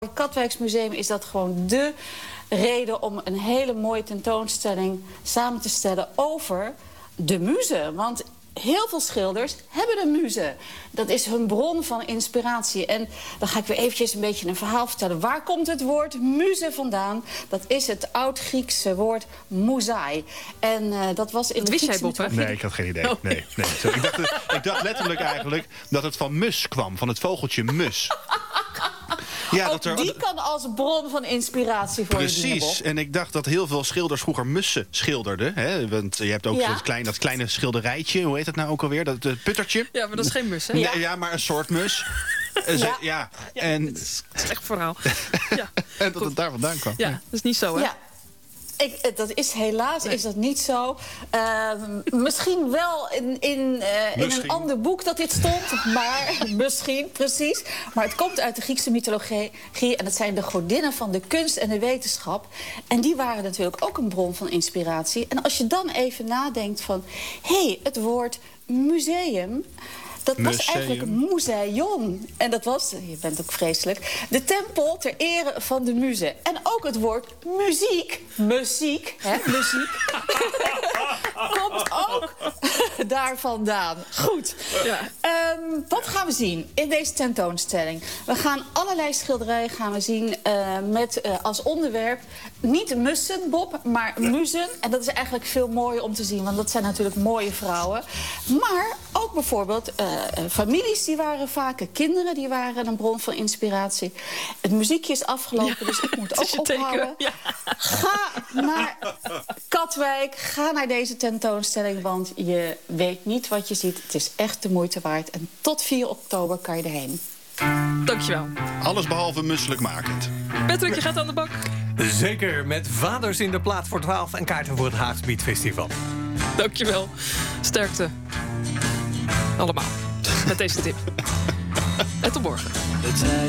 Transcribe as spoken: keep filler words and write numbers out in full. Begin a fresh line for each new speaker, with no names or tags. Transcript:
Het Katwijksmuseum is dat gewoon dé reden om een hele mooie tentoonstelling samen te stellen over de muze. Want heel veel schilders hebben een muze. Dat is hun bron van inspiratie. En dan ga ik weer eventjes een beetje een verhaal vertellen. Waar komt het woord muze vandaan? Dat is het oud-Griekse woord mouzai. En uh, dat was in
dat
de
wist jij,
Griekse
Bob, hè?
Nee, ik had geen idee.
Oh.
Nee, nee. Zo, ik, dacht, ik dacht letterlijk eigenlijk dat het van mus kwam. Van het vogeltje mus. Ja,
Ook
dat er,
die kan als bron van inspiratie voor je dienen, Bob.
precies. En ik dacht dat heel veel schilders vroeger mussen schilderden. Hè? Want je hebt ook
Ja.
dat, klein, dat kleine schilderijtje. Hoe heet het nou ook alweer? Dat uh, puttertje.
Ja, maar dat is geen mus, hè?
Nee,
Ja.
ja, maar een soort mus. En ze-
Ja.
ja. En,
Het is een slecht verhaal. Ja,
en dat het daar vandaan kwam.
ja, dat is niet zo, hè?
Ja. Ik, dat is helaas is dat niet zo. Uh, misschien wel in, in, uh, in
Misschien.
een ander boek dat dit stond. Maar misschien, precies. Maar het komt uit de Griekse mythologie. En dat zijn de godinnen van de kunst en de wetenschap. En die waren natuurlijk ook een bron van inspiratie. En als je dan even nadenkt van... hé, hey, het woord museum... Dat was
Museum.
eigenlijk een mouseion. En dat was, je bent ook vreselijk, de tempel ter ere van de muze. En ook het woord muziek, muziek, hè, muziek, komt ook daar vandaan. Goed.
Ja.
Um, wat gaan we zien in deze tentoonstelling? We gaan allerlei schilderijen gaan we zien uh, met uh, als onderwerp niet mussen, Bob, maar muzen. En dat is eigenlijk veel mooier om te zien, want dat zijn natuurlijk mooie vrouwen. Maar ook bijvoorbeeld uh, families, die waren vaak, kinderen, die waren een bron van inspiratie. Het muziekje is afgelopen,
Ja,
dus ik moet
het
ook
is je
ophouden.
teken, ja.
Ga naar Katwijk, ga naar deze tentoonstelling, want je weet niet wat je ziet. Het is echt de moeite waard. En tot vier oktober kan je erheen.
Dankjewel.
Alles behalve misselijkmakend.
Patrick, je gaat aan de bak.
Zeker, met vaders in de plaat voor twaalf en kaarten voor het Haags Beat Festival.
Dankjewel. Sterkte. Allemaal. Met deze tip. En tot morgen.
De tijd